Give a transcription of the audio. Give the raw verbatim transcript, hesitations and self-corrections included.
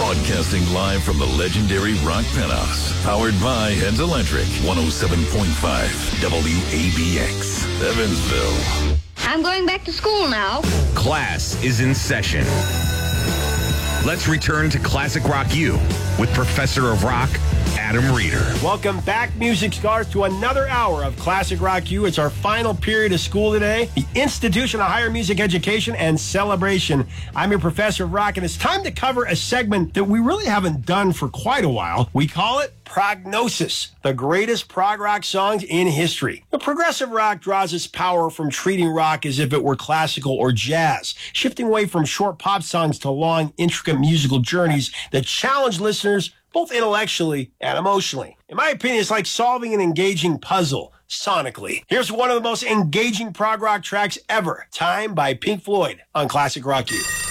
Broadcasting live from the legendary Rock Penthouse. Powered by Heads Electric. one oh seven point five W A B X. Evansville. I'm going back to school now. Class is in session. Let's return to Classic Rock U with Professor of Rock, Adam Reeder. Welcome back, music stars, to another hour of Classic Rock U. It's our final period of school today, the Institution of Higher Music Education and Celebration. I'm your Professor of Rock, and it's time to cover a segment that we really haven't done for quite a while. We call it Prognosis, the greatest prog rock songs in history. The progressive rock draws its power from treating rock as if it were classical or jazz, shifting away from short pop songs to long, intricate musical journeys that challenge listeners both intellectually and emotionally. In my opinion, it's like solving an engaging puzzle sonically. Here's one of the most engaging prog rock tracks ever, Time by Pink Floyd on Classic Rock U.